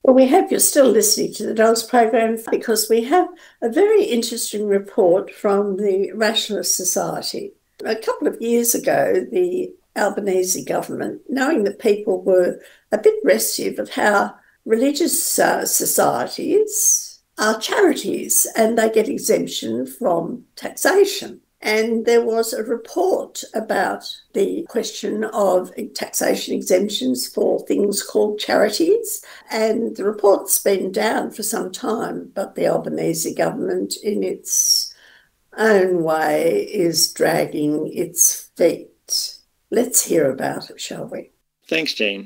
Well, we hope you're still listening to the DOGS program because we have a very interesting report from the Rationalist Society. A couple of years ago, the Albanese government, knowing that people were a bit restive of how religious societies are charities and they get exemption from taxation. And there was a report about the question of taxation exemptions for things called charities. And the report's been down for some time, but the Albanese government, in its own way, is dragging its feet. Let's hear about it, shall we? Thanks, Jean.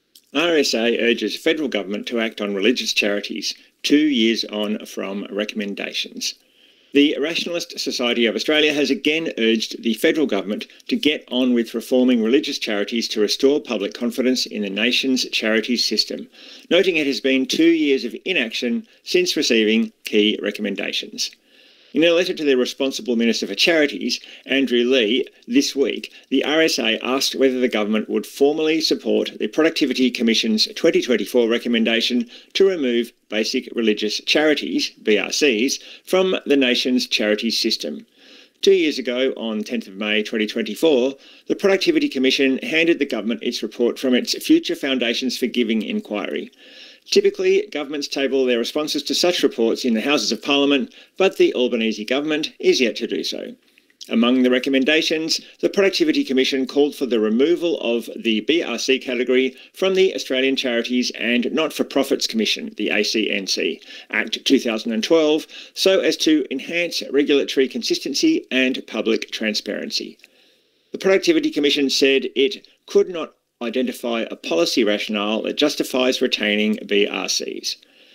RSA urges federal government to act on religious charities 2 years on from recommendations. The Rationalist Society of Australia has again urged the federal government to get on with reforming religious charities to restore public confidence in the nation's charities system, noting it has been 2 years of inaction since receiving key recommendations. In a letter to the responsible Minister for Charities, Andrew Leigh, this week, the RSA asked whether the government would formally support the Productivity Commission's 2024 recommendation to remove basic religious charities, BRCs, from the nation's charities system. 2 years ago, on 10th of May 2024, the Productivity Commission handed the government its report from its Future Foundations for Giving inquiry. Typically, governments table their responses to such reports in the Houses of Parliament, but the Albanese government is yet to do so. Among the recommendations, the Productivity Commission called for the removal of the BRC category from the Australian Charities and Not-for-Profits Commission, the ACNC, Act 2012, so as to enhance regulatory consistency and public transparency. The Productivity Commission said it could not identify a policy rationale that justifies retaining BRCs.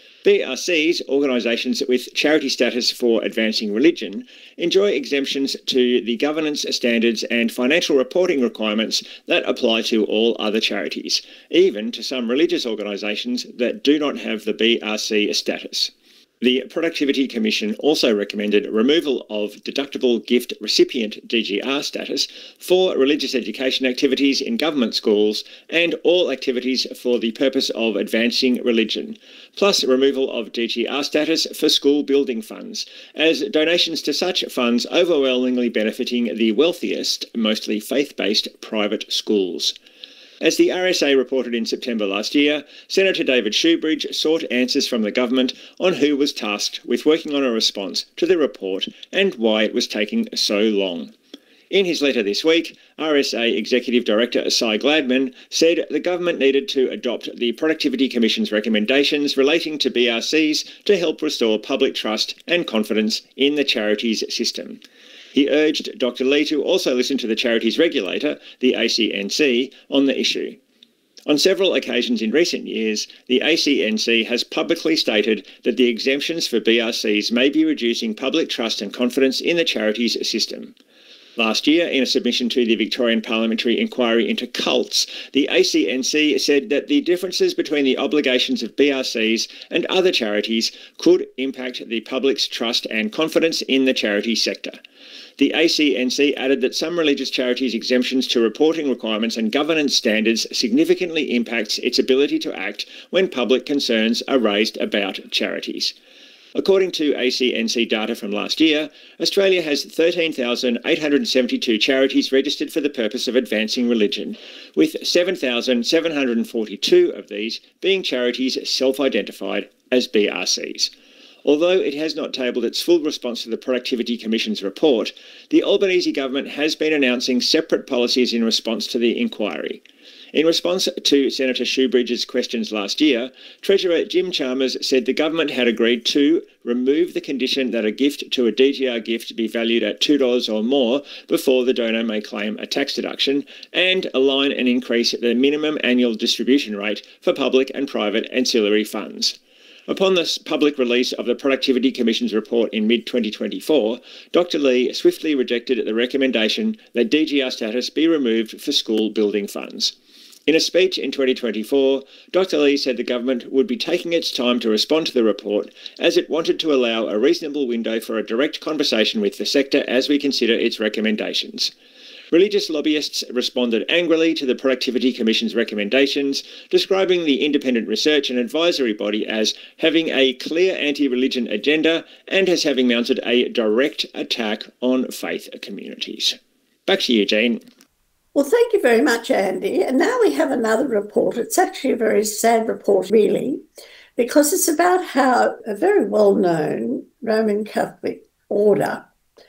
BRCs, organisations with charity status for advancing religion, enjoy exemptions to the governance standards and financial reporting requirements that apply to all other charities, even to some religious organisations that do not have the BRC status. The Productivity Commission also recommended removal of deductible gift recipient DGR status for religious education activities in government schools and all activities for the purpose of advancing religion, plus removal of DGR status for school building funds, as donations to such funds overwhelmingly benefiting the wealthiest, mostly faith-based private schools. As the RSA reported in September last year, Senator David Shoebridge sought answers from the government on who was tasked with working on a response to the report and why it was taking so long. In his letter this week, RSA Executive Director Cy Gladman said the government needed to adopt the Productivity Commission's recommendations relating to BRCs to help restore public trust and confidence in the charities system. He urged Dr. Leigh to also listen to the charities regulator, the ACNC, on the issue. On several occasions in recent years, the ACNC has publicly stated that the exemptions for BRCs may be reducing public trust and confidence in the charities system. Last year, in a submission to the Victorian Parliamentary Inquiry into Cults, the ACNC said that the differences between the obligations of BRCs and other charities could impact the public's trust and confidence in the charity sector. The ACNC added that some religious charities' exemptions to reporting requirements and governance standards significantly impacts its ability to act when public concerns are raised about charities. According to ACNC data from last year, Australia has 13,872 charities registered for the purpose of advancing religion, with 7,742 of these being charities self-identified as BRCs. Although it has not tabled its full response to the Productivity Commission's report, the Albanese government has been announcing separate policies in response to the inquiry. In response to Senator Shoebridge's questions last year, Treasurer Jim Chalmers said the government had agreed to remove the condition that a gift to a DGR gift be valued at $2 or more before the donor may claim a tax deduction, and align and increase the minimum annual distribution rate for public and private ancillary funds. Upon the public release of the Productivity Commission's report in mid-2024, Dr. Leigh swiftly rejected the recommendation that DGR status be removed for school building funds. In a speech in 2024, Dr. Leigh said the government would be taking its time to respond to the report, as it wanted to allow a reasonable window for a direct conversation with the sector as we consider its recommendations. religious lobbyists responded angrily to the Productivity Commission's recommendations, describing the independent research and advisory body as having a clear anti-religion agenda and as having mounted a direct attack on faith communities. Back to you, Jean. Well, thank you very much, Andy. And now we have another report. It's actually a very sad report, really, because it's about how a very well-known Roman Catholic order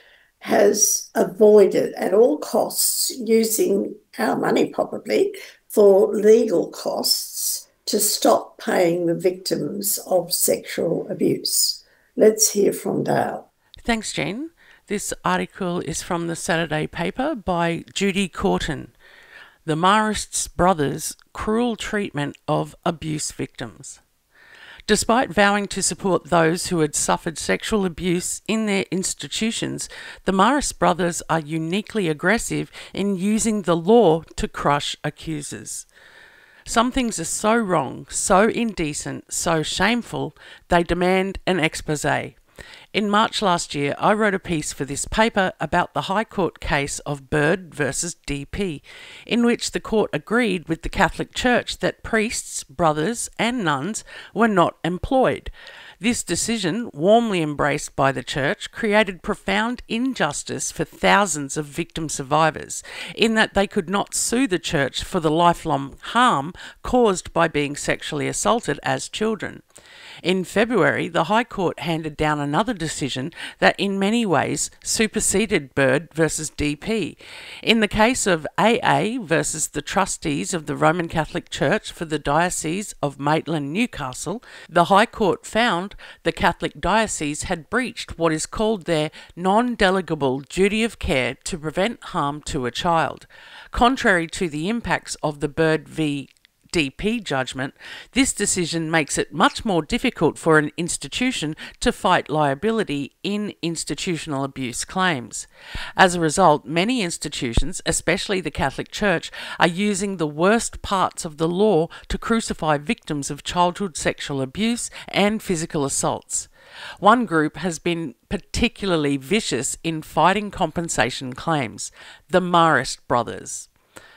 has avoided at all costs using our money probably for legal costs to stop paying the victims of sexual abuse. Let's hear from Dale. Thanks, Jen. This article is from the Saturday paper by Judy Corton. The Marists Brothers' Cruel Treatment of Abuse Victims. Despite vowing to support those who had suffered sexual abuse in their institutions, the Marist brothers are uniquely aggressive in using the law to crush accusers. Some things are so wrong, so indecent, so shameful, they demand an exposé. In March last year, I wrote a piece for this paper about the High Court case of Bird versus DP, in which the court agreed with the Catholic Church that priests, brothers and nuns were not employed. This decision, warmly embraced by the Church, created profound injustice for thousands of victim survivors, in that they could not sue the Church for the lifelong harm caused by being sexually assaulted as children. In February, the High Court handed down another decision that in many ways superseded Bird versus DP. In the case of AA versus the trustees of the Roman Catholic Church for the Diocese of Maitland-Newcastle, the High Court found the Catholic diocese had breached what is called their non-delegable duty of care to prevent harm to a child. Contrary to the impacts of the Bird v. DP judgment, this decision makes it much more difficult for an institution to fight liability in institutional abuse claims. As a result, many institutions, especially the Catholic Church, are using the worst parts of the law to crucify victims of childhood sexual abuse and physical assaults. One group has been particularly vicious in fighting compensation claims, the Marist Brothers.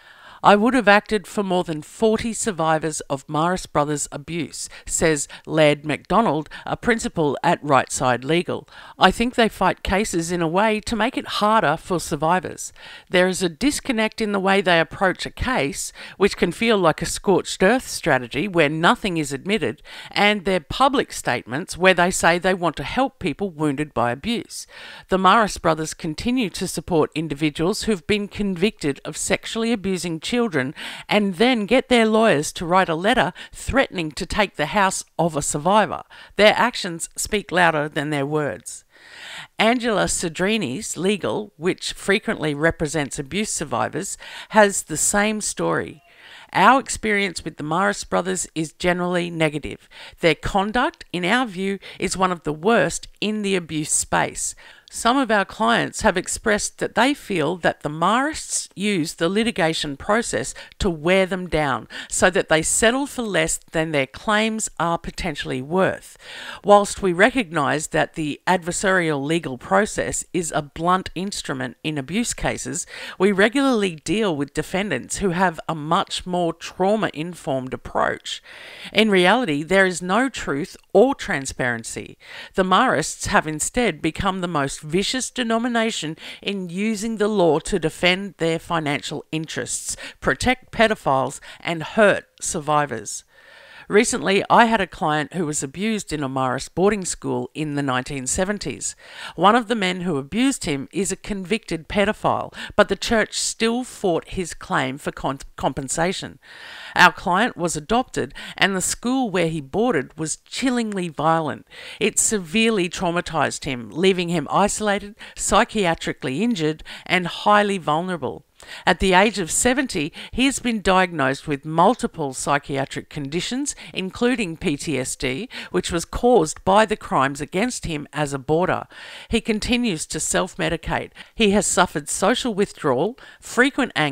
I would have acted for more than 40 survivors of Marist Brothers abuse, says Laird MacDonald, a principal at Right Side Legal. I think they fight cases in a way to make it harder for survivors. There is a disconnect in the way they approach a case, which can feel like a scorched earth strategy where nothing is admitted, and their public statements where they say they want to help people wounded by abuse. The Marist Brothers continue to support individuals who've been convicted of sexually abusing children and then get their lawyers to write a letter threatening to take the house of a survivor. Their actions speak louder than their words. Angela Cedrini's Legal, which frequently represents abuse survivors, has the same story. Our experience with the Marist Brothers is generally negative. Their conduct, in our view, is one of the worst in the abuse space. Some of our clients have expressed that they feel that the Marists use the litigation process to wear them down so that they settle for less than their claims are potentially worth. Whilst we recognise that the adversarial legal process is a blunt instrument in abuse cases, we regularly deal with defendants who have a much more trauma-informed approach. In reality, there is no truth or transparency. The Marists have instead become the most vicious denomination in using the law to defend their financial interests, protect pedophiles, and hurt survivors. Recently, I had a client who was abused in a Marist boarding school in the 1970s. One of the men who abused him is a convicted pedophile, but the church still fought his claim for compensation. Our client was adopted, and the school where he boarded was chillingly violent. It severely traumatised him, leaving him isolated, psychiatrically injured, and highly vulnerable. At the age of 70, he has been diagnosed with multiple psychiatric conditions, including PTSD, which was caused by the crimes against him as a boarder. He continues to self-medicate. He has suffered social withdrawal, frequent anger,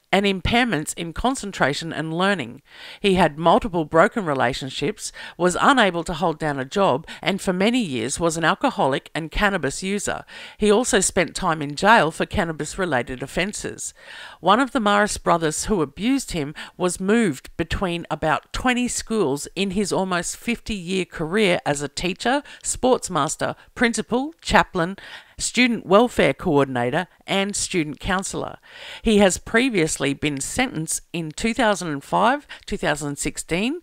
and impairments in concentration and learning. He had multiple broken relationships, was unable to hold down a job, and for many years was an alcoholic and cannabis user. He also spent time in jail for cannabis-related offences. One of the Marist brothers who abused him was moved between about 20 schools in his almost 50-year career as a teacher, sportsmaster, principal, chaplain, student welfare coordinator and student counsellor. He has previously been sentenced in 2005, 2016,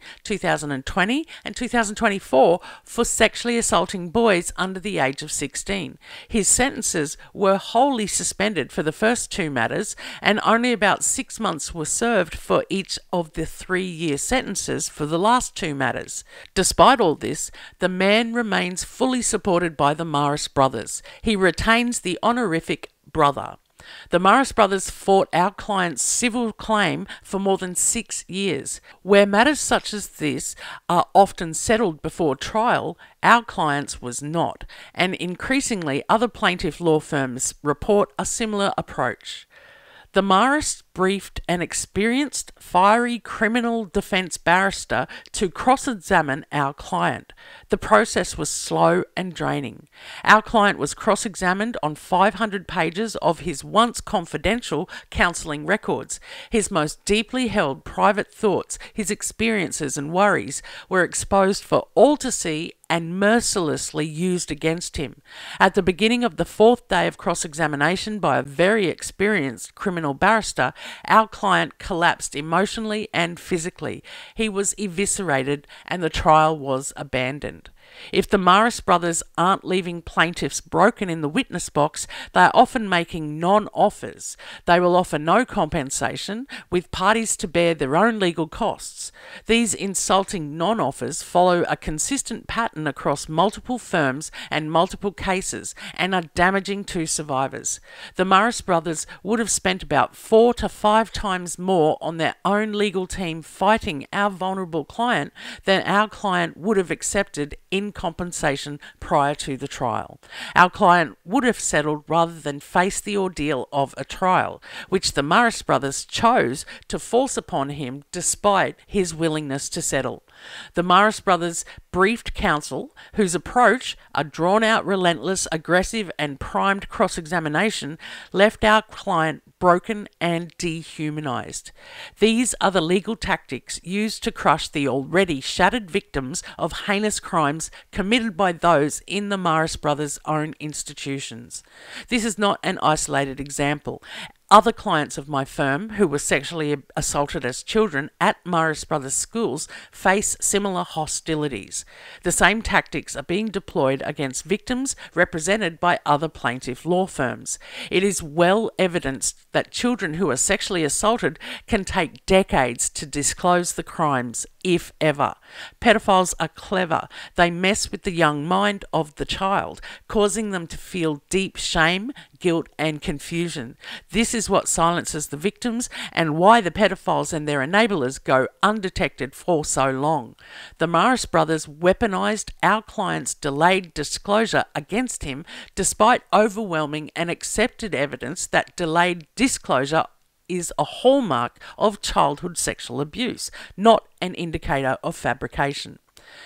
2020 and 2024 for sexually assaulting boys under the age of 16. His sentences were wholly suspended for the first two matters, and only about 6 months were served for each of the 3-year sentences for the last two matters. Despite all this, the man remains fully supported by the Marist brothers. He retains the honorific brother. The Marist brothers fought our client's civil claim for more than 6 years. Where matters such as this are often settled before trial, our client's was not, and increasingly other plaintiff law firms report a similar approach. The Marists briefed an experienced, fiery criminal defence barrister to cross-examine our client. The process was slow and draining. Our client was cross-examined on 500 pages of his once confidential counselling records. His most deeply held private thoughts, his experiences and worries were exposed for all to see and mercilessly used against him. At the beginning of the 4th day of cross-examination by a very experienced criminal barrister, our client collapsed emotionally and physically. He was eviscerated and the trial was abandoned. If the Marist brothers aren't leaving plaintiffs broken in the witness box, they are often making non-offers. They will offer no compensation, with parties to bear their own legal costs. These insulting non-offers follow a consistent pattern across multiple firms and multiple cases and are damaging to survivors. The Marist brothers would have spent about 4 to 5 times more on their own legal team fighting our vulnerable client than our client would have accepted in compensation prior to the trial. Our client would have settled rather than face the ordeal of a trial, which the Marist brothers chose to force upon him despite his willingness to settle. The Marist brothers briefed counsel, whose approach, a drawn-out, relentless, aggressive and primed cross-examination, left our client broken and dehumanised. These are the legal tactics used to crush the already shattered victims of heinous crimes committed by those in the Marist brothers' own institutions. This is not an isolated example. Other clients of my firm who were sexually assaulted as children at Marist Brothers schools face similar hostilities. The same tactics are being deployed against victims represented by other plaintiff law firms. It is well evidenced that children who are sexually assaulted can take decades to disclose the crimes, if ever. Pedophiles are clever. They mess with the young mind of the child, causing them to feel deep shame, guilt and confusion. This is what silences the victims and why the pedophiles and their enablers go undetected for so long. The Marist brothers weaponised our client's delayed disclosure against him despite overwhelming and accepted evidence that delayed disclosure is a hallmark of childhood sexual abuse, not an indicator of fabrication.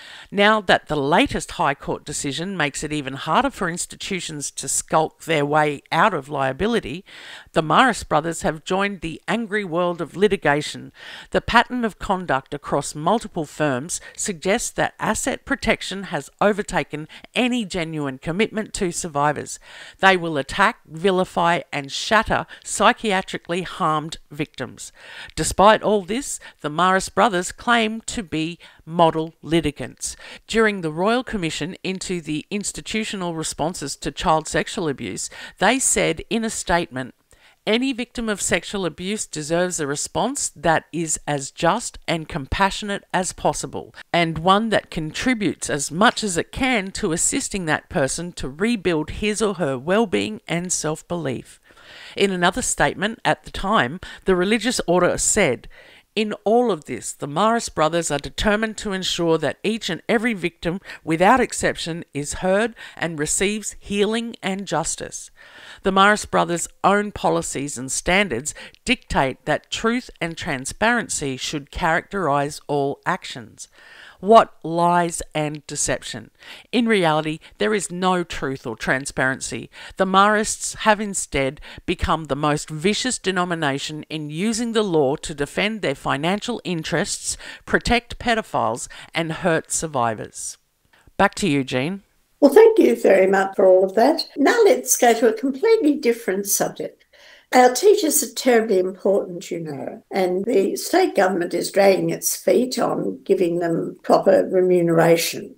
Now that the latest High Court decision makes it even harder for institutions to skulk their way out of liability, the Marist brothers have joined the angry world of litigation. The pattern of conduct across multiple firms suggests that asset protection has overtaken any genuine commitment to survivors. They will attack, vilify and shatter psychiatrically harmed victims. Despite all this, the Marist brothers claim to be model litigants. During the Royal Commission into the institutional responses to child sexual abuse, they said in a statement, "Any victim of sexual abuse deserves a response that is as just and compassionate as possible, and one that contributes as much as it can to assisting that person to rebuild his or her well-being and self-belief." In another statement at the time, the religious order said, In all of this, the Marist brothers are determined to ensure that each and every victim, without exception, is heard and receives healing and justice. The Marist brothers' own policies and standards dictate that truth and transparency should characterise all actions. What lies and deception? In reality, there is no truth or transparency. The Marists have instead become the most vicious denomination in using the law to defend their financial interests, protect pedophiles, and hurt survivors. Back to you, Jean. Well, thank you very much for all of that. Now let's go to a completely different subject. Our teachers are terribly important, and the state government is dragging its feet on giving them proper remuneration.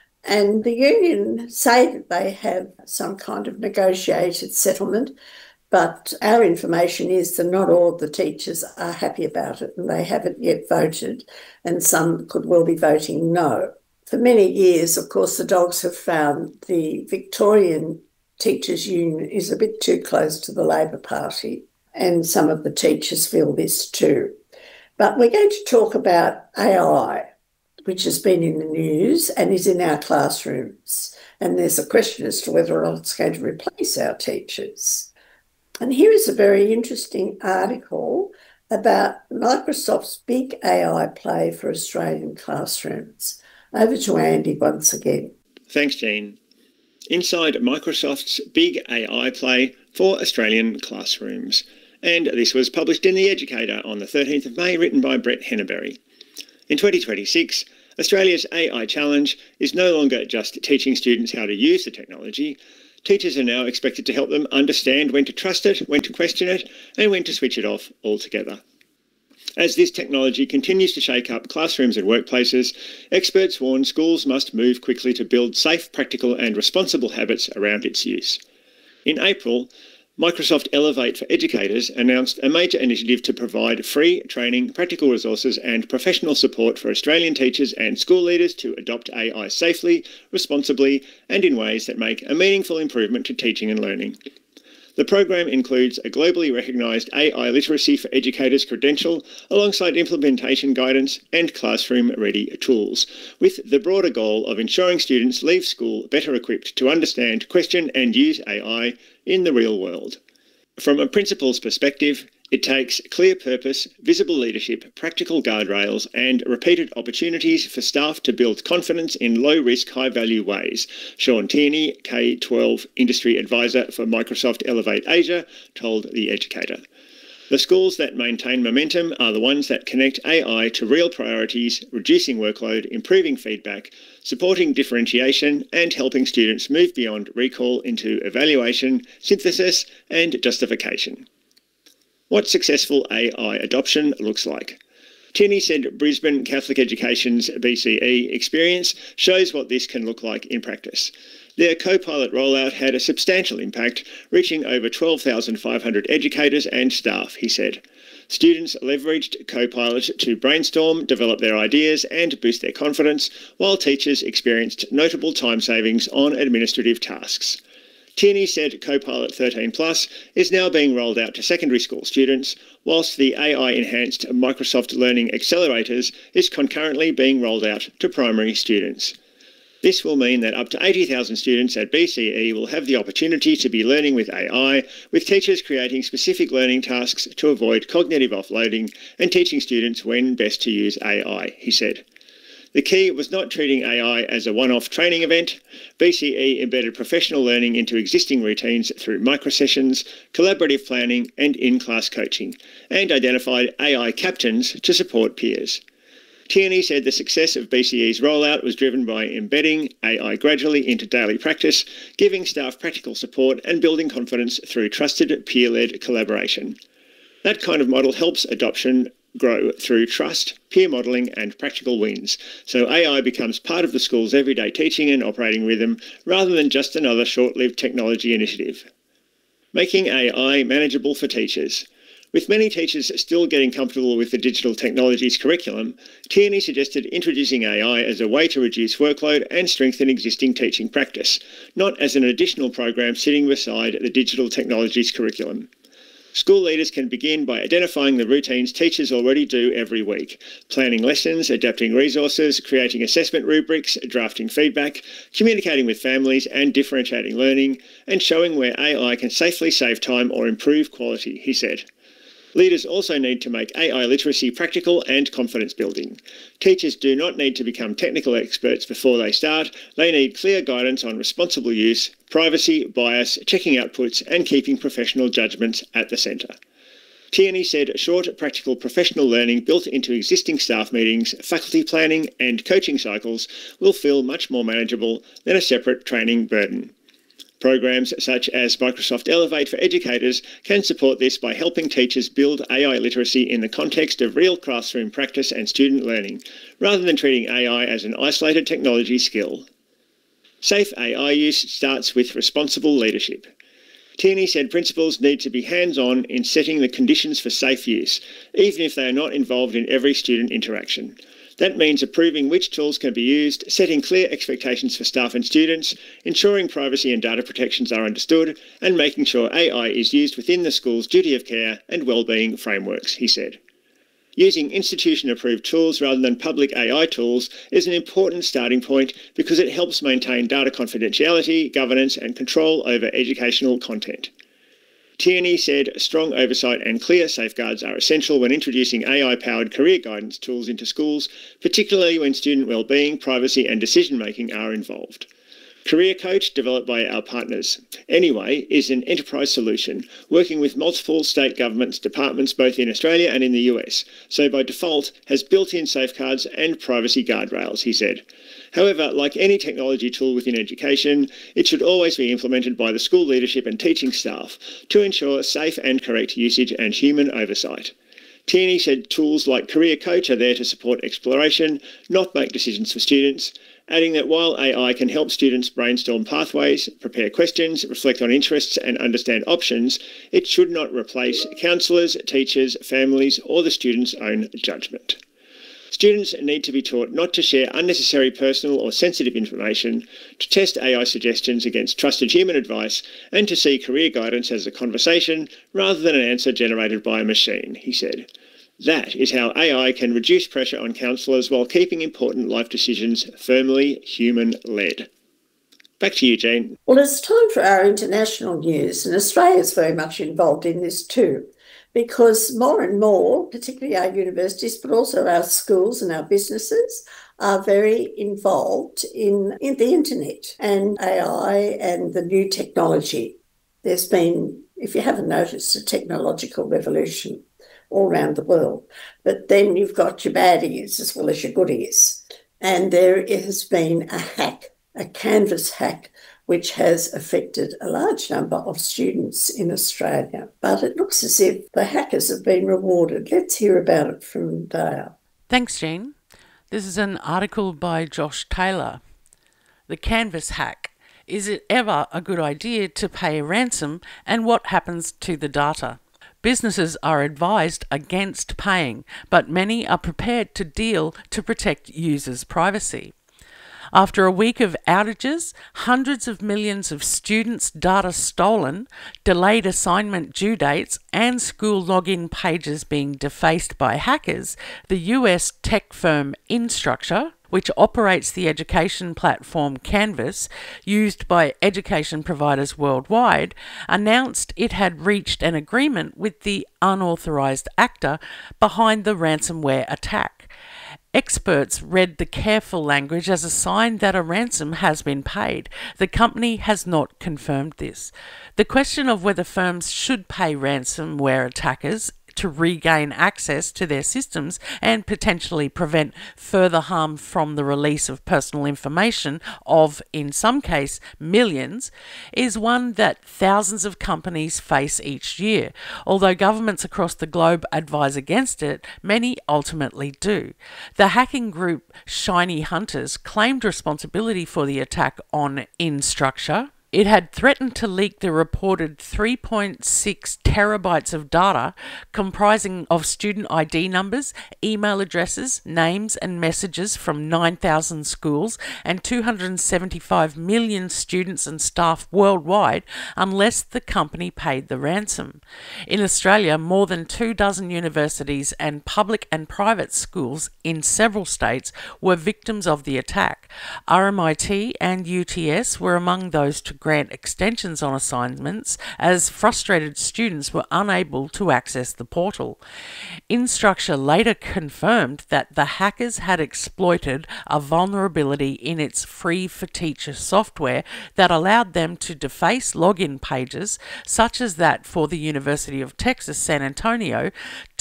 And the union say that they have some kind of negotiated settlement, but our information is that not all of the teachers are happy about it, and they haven't yet voted, and some could well be voting no. For many years, of course, the dogs have found the Victorian Teachers' Union is a bit too close to the Labor Party, and some of the teachers feel this too. But we're going to talk about AI, which has been in the news and is in our classrooms. And there's a question as to whether or not it's going to replace our teachers. And here is a very interesting article about Microsoft's big AI play for Australian classrooms. Over to Andy once again. Thanks, Jean. Inside Microsoft's big AI play for Australian classrooms. And this was published in The Educator on the 13th of May, written by Brett Henneberry. In 2026, Australia's AI challenge is no longer just teaching students how to use the technology. Teachers are now expected to help them understand when to trust it, when to question it, and when to switch it off altogether. As this technology continues to shake up classrooms and workplaces, experts warn schools must move quickly to build safe, practical and responsible habits around its use. In April, Microsoft Elevate for Educators announced a major initiative to provide free training, practical resources and professional support for Australian teachers and school leaders to adopt AI safely, responsibly and in ways that make a meaningful improvement to teaching and learning. The program includes a globally recognised AI literacy for educators credential alongside implementation guidance and classroom-ready tools, with the broader goal of ensuring students leave school better equipped to understand, question and use AI in the real world. From a principal's perspective, it takes clear purpose, visible leadership, practical guardrails and repeated opportunities for staff to build confidence in low-risk, high-value ways, Sean Tierney, K-12 Industry Advisor for Microsoft Elevate Asia, told The Educator. The schools that maintain momentum are the ones that connect AI to real priorities, reducing workload, improving feedback, supporting differentiation and helping students move beyond recall into evaluation, synthesis and justification. What successful AI adoption looks like. Tierney said Brisbane Catholic Education's BCE experience shows what this can look like in practice. Their Copilot rollout had a substantial impact, reaching over 12,500 educators and staff, he said. Students leveraged Copilot to brainstorm, develop their ideas and boost their confidence, while teachers experienced notable time savings on administrative tasks. Tierney said Copilot 13 Plus is now being rolled out to secondary school students, whilst the AI-enhanced Microsoft Learning Accelerators is concurrently being rolled out to primary students. This will mean that up to 80,000 students at BCE will have the opportunity to be learning with AI, with teachers creating specific learning tasks to avoid cognitive offloading and teaching students when best to use AI, he said. The key was not treating AI as a one-off training event. BCE embedded professional learning into existing routines through microsessions, collaborative planning and in-class coaching, and identified AI captains to support peers. Tierney said the success of BCE's rollout was driven by embedding AI gradually into daily practice, giving staff practical support and building confidence through trusted peer-led collaboration. That kind of model helps adoption grow through trust, peer modelling and practical wins, so AI becomes part of the school's everyday teaching and operating rhythm rather than just another short-lived technology initiative. Making AI manageable for teachers. With many teachers still getting comfortable with the digital technologies curriculum, Tierney suggested introducing AI as a way to reduce workload and strengthen existing teaching practice, not as an additional program sitting beside the digital technologies curriculum. School leaders can begin by identifying the routines teachers already do every week, planning lessons, adapting resources, creating assessment rubrics, drafting feedback, communicating with families and differentiating learning, and showing where AI can safely save time or improve quality, he said. Leaders also need to make AI literacy practical and confidence building. Teachers do not need to become technical experts before they start. They need clear guidance on responsible use, privacy, bias, checking outputs, and keeping professional judgments at the centre. Tierney said short, practical professional learning built into existing staff meetings, faculty planning, and coaching cycles will feel much more manageable than a separate training burden. Programs such as Microsoft Elevate for Educators can support this by helping teachers build AI literacy in the context of real classroom practice and student learning, rather than treating AI as an isolated technology skill. Safe AI use starts with responsible leadership. Tierney said principals need to be hands-on in setting the conditions for safe use, even if they are not involved in every student interaction. That means approving which tools can be used, setting clear expectations for staff and students, ensuring privacy and data protections are understood, and making sure AI is used within the school's duty of care and wellbeing frameworks, he said. Using institution-approved tools rather than public AI tools is an important starting point because it helps maintain data confidentiality, governance, and control over educational content. Tierney said strong oversight and clear safeguards are essential when introducing AI-powered career guidance tools into schools, particularly when student wellbeing, privacy and decision-making are involved. Career Coach, developed by our partners Anyway, is an enterprise solution working with multiple state governments departments both in Australia and in the US, so by default has built-in safeguards and privacy guardrails, he said. However, like any technology tool within education, it should always be implemented by the school leadership and teaching staff to ensure safe and correct usage and human oversight. Tierney said tools like Career Coach are there to support exploration, not make decisions for students, adding that while AI can help students brainstorm pathways, prepare questions, reflect on interests and understand options, it should not replace counsellors, teachers, families or the student's own judgment. Students need to be taught not to share unnecessary personal or sensitive information, to test AI suggestions against trusted human advice, and to see career guidance as a conversation rather than an answer generated by a machine, he said. That is how AI can reduce pressure on counsellors while keeping important life decisions firmly human-led. Back to you, Jane. Well, it's time for our international news, and Australia is very much involved in this too, because more and more, particularly our universities, but also our schools and our businesses, are very involved in the internet and AI and the new technology. There's been, if you haven't noticed, a technological revolution all around the world. But then you've got your baddies as well as your goodies. And there has been a hack, a Canvas hack, which has affected a large number of students in Australia. But it looks as if the hackers have been rewarded. Let's hear about it from Dale. Thanks, Jean. This is an article by Josh Taylor. The Canvas hack. Is it ever a good idea to pay a ransom, and what happens to the data? Businesses are advised against paying, but many are prepared to deal to protect users' privacy. After a week of outages, hundreds of millions of students' data stolen, delayed assignment due dates, and school login pages being defaced by hackers, the US tech firm Instructure, which operates the education platform Canvas, used by education providers worldwide, announced it had reached an agreement with the unauthorized actor behind the ransomware attack. Experts read the careful language as a sign that a ransom has been paid. The company has not confirmed this. The question of whether firms should pay ransomware attackers to regain access to their systems and potentially prevent further harm from the release of personal information of, in some cases, millions, is one that thousands of companies face each year. Although governments across the globe advise against it, many ultimately do. The hacking group Shiny Hunters claimed responsibility for the attack on Instructure, It had threatened to leak the reported 3.6 terabytes of data comprising of student ID numbers, email addresses, names and messages from 9,000 schools and 275 million students and staff worldwide unless the company paid the ransom. In Australia, more than 24 universities and public and private schools in several states were victims of the attack. RMIT and UTS were among those to grant extensions on assignments as frustrated students were unable to access the portal. Instructure later confirmed that the hackers had exploited a vulnerability in its free-for-teacher software that allowed them to deface login pages, such as that for the University of Texas, San Antonio,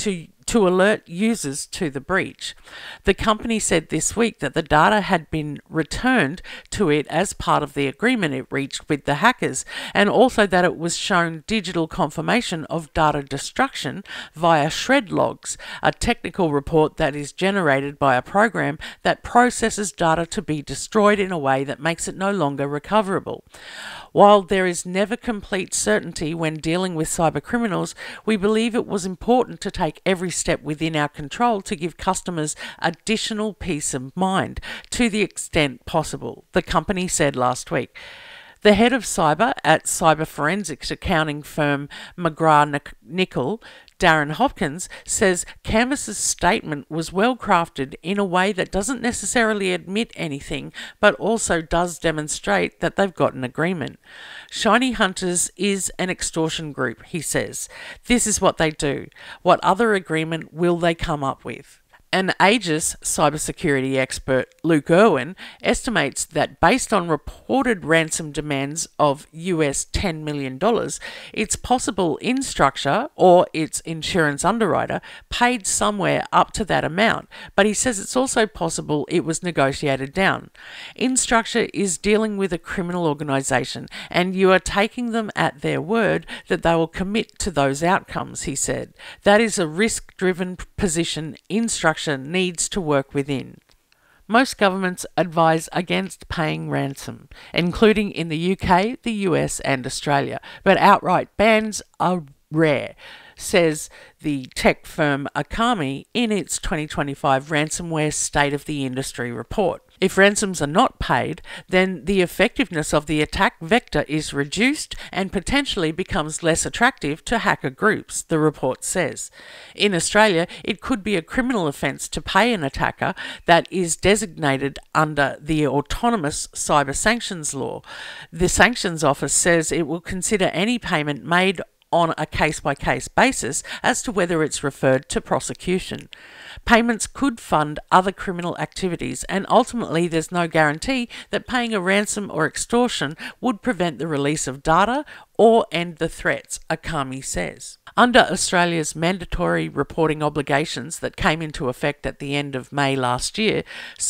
to alert users to the breach. The company said this week that the data had been returned to it as part of the agreement it reached with the hackers, and also that it was shown digital confirmation of data destruction via shred logs, a technical report that is generated by a program that processes data to be destroyed in a way that makes it no longer recoverable. While there is never complete certainty when dealing with cybercriminals, we believe it was important to take every step within our control to give customers additional peace of mind to the extent possible, the company said last week. The head of cyber at cyber forensics accounting firm McGrath-Nichol, Darren Hopkins, says Canvas's statement was well crafted in a way that doesn't necessarily admit anything, but also does demonstrate that they've got an agreement. Shiny Hunters is an extortion group, he says. This is what they do. What other agreement will they come up with? An Aegis cybersecurity expert, Luke Irwin, estimates that based on reported ransom demands of US $10 million, it's possible Instructure, or its insurance underwriter, paid somewhere up to that amount, but he says it's also possible it was negotiated down. Instructure is dealing with a criminal organisation, and you are taking them at their word that they will commit to those outcomes, he said. That is a risk-driven position Instructure needs to work within. Most governments advise against paying ransom, including in the UK, the US and Australia, but outright bans are rare, says the tech firm Akami in its 2025 Ransomware State of the Industry report. If ransoms are not paid, then the effectiveness of the attack vector is reduced and potentially becomes less attractive to hacker groups, the report says. In Australia, it could be a criminal offence to pay an attacker that is designated under the Autonomous Cyber Sanctions Law. The Sanctions Office says it will consider any payment made on a case-by-case basis as to whether it's referred to prosecution. Payments could fund other criminal activities, and ultimately there's no guarantee that paying a ransom or extortion would prevent the release of data or end the threats, Akami says. Under Australia's mandatory reporting obligations that came into effect at the end of May last year,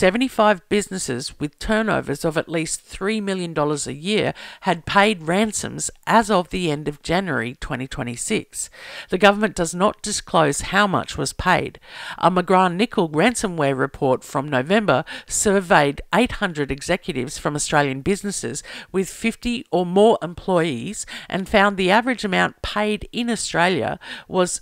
75 businesses with turnovers of at least $3 million a year had paid ransoms as of the end of January 2026. The government does not disclose how much was paid. A McGrath-Nichol ransomware report from November surveyed 800 executives from Australian businesses with 50 or more employees and found the average amount paid in Australia was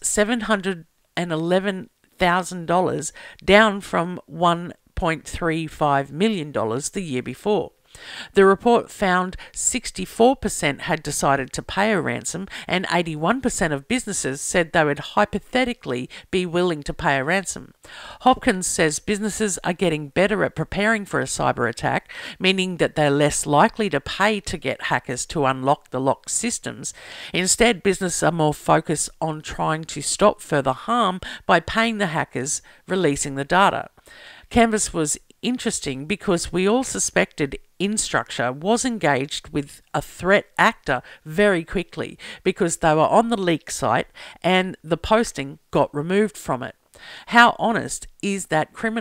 $711,000, down from $1.35 million the year before. The report found 64% had decided to pay a ransom, and 81% of businesses said they would hypothetically be willing to pay a ransom. Hopkins says businesses are getting better at preparing for a cyber attack, meaning that they're less likely to pay to get hackers to unlock the locked systems. Instead, businesses are more focused on trying to stop further harm by paying the hackers releasing the data. Canvas was interesting because we all suspected Instructure was engaged with a threat actor very quickly because they were on the leak site and the posting got removed from it. How honest is that criminal?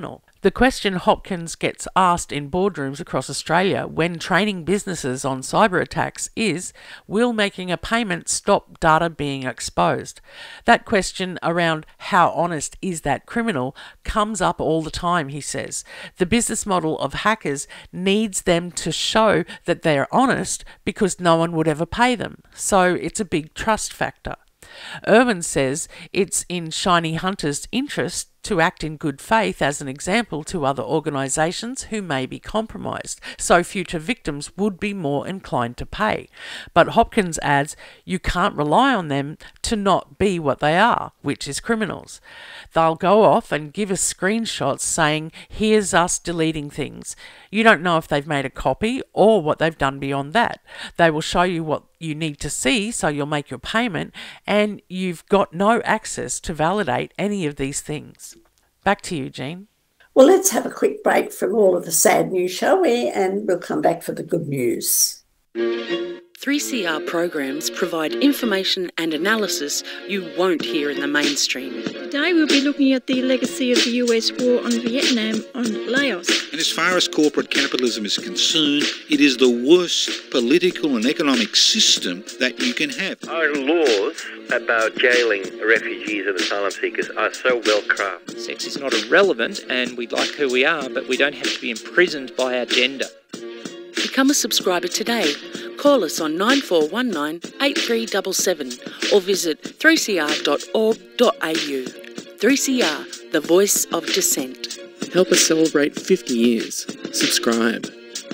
The question Hopkins gets asked in boardrooms across Australia when training businesses on cyber attacks is, will making a payment stop data being exposed? That question around how honest is that criminal comes up all the time, he says. The business model of hackers needs them to show that they are honest because no one would ever pay them. So it's a big trust factor. Irwin says it's in Shiny Hunter's interest to act in good faith as an example to other organisations who may be compromised, so future victims would be more inclined to pay. But Hopkins adds, you can't rely on them to not be what they are, which is criminals. They'll go off and give us screenshots saying, here's us deleting things. You don't know if they've made a copy or what they've done beyond that. They will show you what you need to see, so you'll make your payment, and you've got no access to validate any of these things. Back to you, Jean. Well, let's have a quick break from all of the sad news, shall we? And we'll come back for the good news. 3CR programs provide information and analysis you won't hear in the mainstream. Today we'll be looking at the legacy of the US war on Vietnam, on Laos. And as far as corporate capitalism is concerned, it is the worst political and economic system that you can have. Our laws about jailing refugees and asylum seekers are so well crafted. Sex is not irrelevant, and we like who we are, but we don't have to be imprisoned by our gender. Become a subscriber today. Call us on 9419 8377 or visit 3cr.org.au. 3CR, the voice of dissent. Help us celebrate 50 years. Subscribe.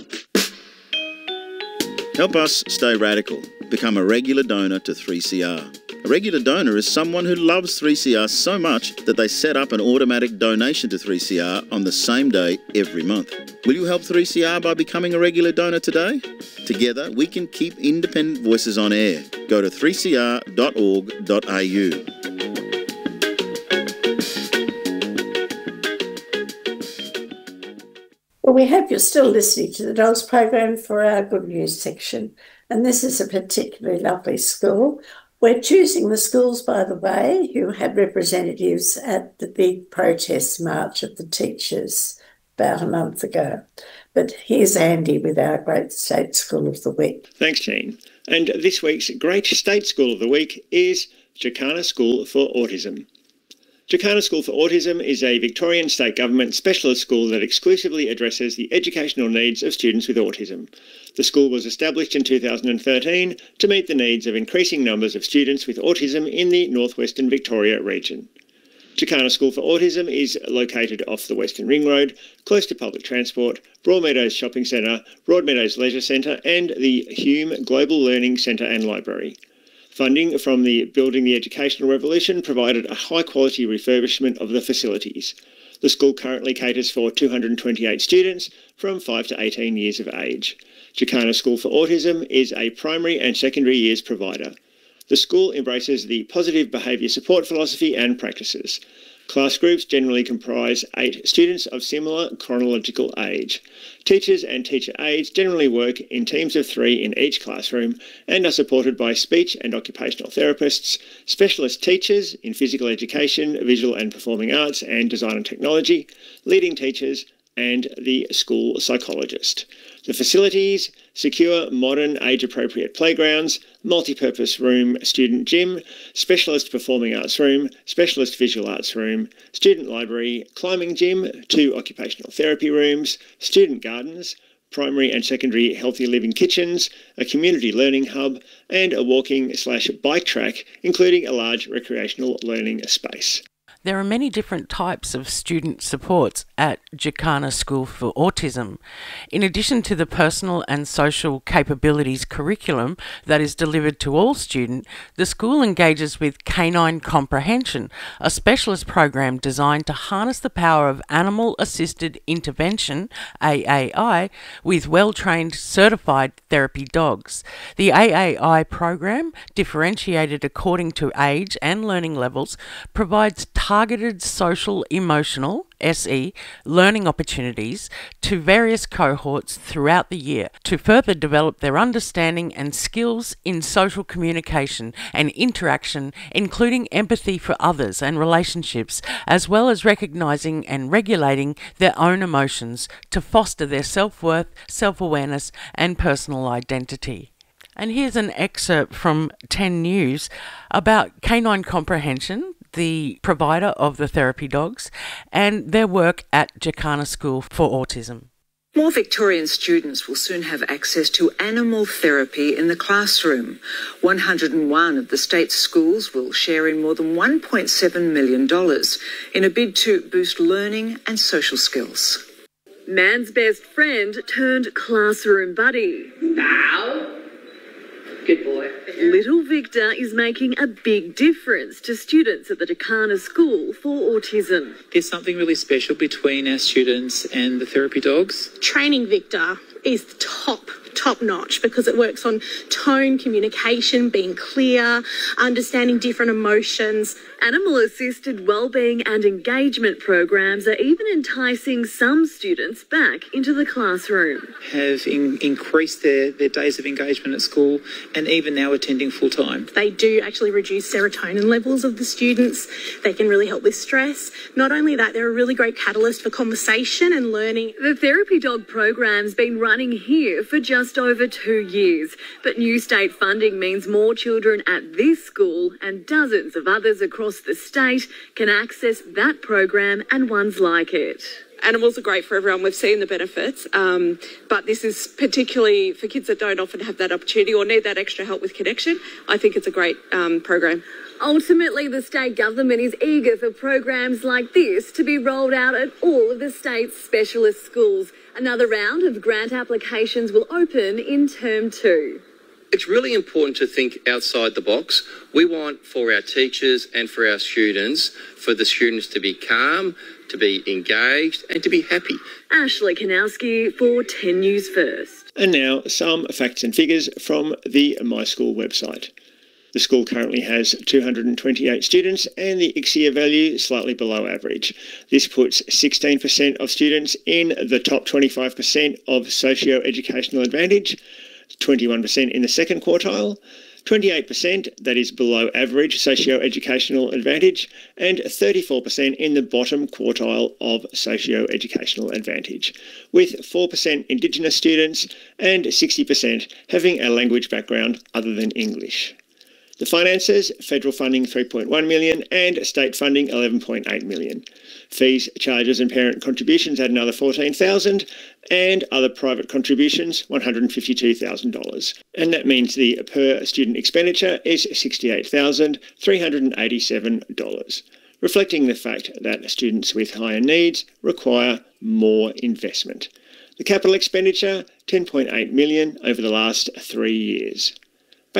Help us stay radical. Become a regular donor to 3CR. A regular donor is someone who loves 3CR so much that they set up an automatic donation to 3CR on the same day every month. Will you help 3CR by becoming a regular donor today? Together, we can keep independent voices on air. Go to 3cr.org.au. Well, we hope you're still listening to the DOGS program for our good news section. And this is a particularly lovely school. We're choosing the schools, by the way, who had representatives at the big protest march of the teachers about a month ago. But here's Andy with our Great State School of the Week. Thanks, Jean. And this week's Great State School of the Week is Jacana School for Autism. Jacana School for Autism is a Victorian state government specialist school that exclusively addresses the educational needs of students with autism. The school was established in 2013 to meet the needs of increasing numbers of students with autism in the northwestern Victoria region. Jacana School for Autism is located off the Western Ring Road, close to public transport, Broadmeadows Shopping Centre, Broadmeadows Leisure Centre and the Hume Global Learning Centre and Library. Funding from the Building the Educational Revolution provided a high-quality refurbishment of the facilities. The school currently caters for 228 students from 5 to 18 years of age. Jacana School for Autism is a primary and secondary years provider. The school embraces the positive behaviour support philosophy and practices. Class groups generally comprise 8 students of similar chronological age. Teachers and teacher aides generally work in teams of 3 in each classroom and are supported by speech and occupational therapists, specialist teachers in physical education, visual and performing arts and design and technology, leading teachers and the school psychologist. The facilities: secure, modern, age-appropriate playgrounds, multi-purpose room student gym, specialist performing arts room, specialist visual arts room, student library, climbing gym, 2 occupational therapy rooms, student gardens, primary and secondary healthy living kitchens, a community learning hub, and a walking/bike track, including a large recreational learning space. There are many different types of student supports at Jacana School for Autism. In addition to the personal and social capabilities curriculum that is delivered to all students, the school engages with Canine Comprehension, a specialist program designed to harness the power of animal-assisted intervention, AAI, with well-trained certified therapy dogs. The AAI program, differentiated according to age and learning levels, provides targeted social, emotional SE learning opportunities to various cohorts throughout the year to further develop their understanding and skills in social communication and interaction, including empathy for others and relationships, as well as recognising and regulating their own emotions to foster their self-worth, self-awareness and personal identity. And here's an excerpt from 10 News about Canine Comprehension, the provider of the therapy dogs, and their work at Jacana School for Autism. More Victorian students will soon have access to animal therapy in the classroom. 101 of the state's schools will share in more than $1.7 million in a bid to boost learning and social skills. Man's best friend turned classroom buddy. Bow. Good boy. Little Victor is making a big difference to students at the Jacana School for Autism. There's something really special between our students and the therapy dogs. Training Victor is top notch because it works on tone, communication, being clear, understanding different emotions. Animal-assisted wellbeing and engagement programs are even enticing some students back into the classroom. Have increased their days of engagement at school and even now attending full-time. They do actually reduce serotonin levels of the students. They can really help with stress. Not only that, they're a really great catalyst for conversation and learning. The therapy dog program's been running here for just over 2 years, but new state funding means more children at this school and dozens of others across the state can access that program and ones like it. Animals are great for everyone. We've seen the benefits, but this is particularly for kids that don't often have that opportunity or need that extra help with connection. I think it's a great program. Ultimately, the state government is eager for programs like this to be rolled out at all of the state's specialist schools. Another round of grant applications will open in Term 2. It's really important to think outside the box. We want for our teachers and for our students, for the students to be calm, to be engaged and to be happy. Ashley Kanowski for 10 News First. And now some facts and figures from the My School website. The school currently has 228 students and the ICSEA value slightly below average. This puts 16% of students in the top 25% of socio-educational advantage, 21% in the second quartile, 28% that is below average socio-educational advantage, and 34% in the bottom quartile of socio-educational advantage, with 4% Indigenous students and 60% having a language background other than English. The finances, federal funding $3.1 million and state funding $11.8 million. Fees, charges and parent contributions add another $14,000 and other private contributions $152,000. And that means the per student expenditure is $68,387, reflecting the fact that students with higher needs require more investment. The capital expenditure, $10.8 million over the last 3 years.